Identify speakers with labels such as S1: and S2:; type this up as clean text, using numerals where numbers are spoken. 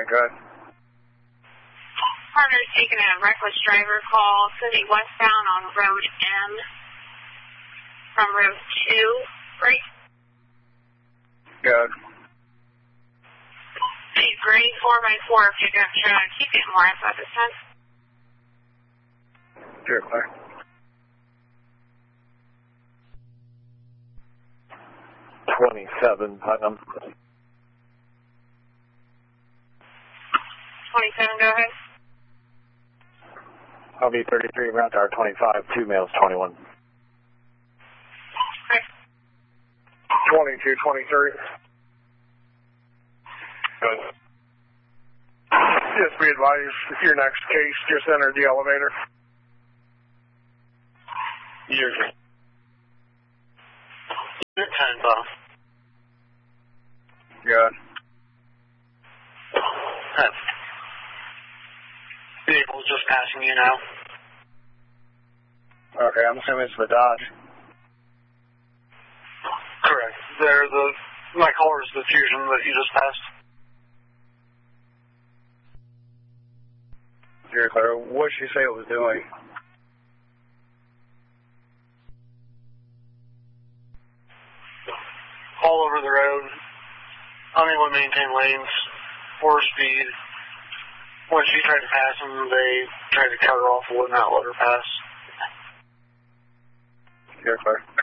S1: go ahead.
S2: Partner's taking a reckless driver call, city westbound on Road M from Road 2, right?
S1: Go ahead.
S2: A gray 4x4 pickup truck. Keep getting more info at this time.
S1: You're clear.
S3: $27, Putnam.
S2: 27, go ahead.
S3: LV33, route tower 25, 2 males, 21.
S2: Okay.
S1: 22, 23.
S3: Good.
S1: Just be advised, if your next case just entered the elevator.
S3: You're good.
S4: You're 10, Bob.
S1: Good.
S4: Vehicle's just passing you now.
S1: Okay, I'm assuming it's the Dodge.
S4: Correct. My caller is the Fusion that you just passed.
S1: You're clear. What did she say it was doing?
S4: All over the road. Unable to maintain lanes. 4 speed. When she tried to pass them, they tried to cut her off and would not let her pass.
S1: You're clear.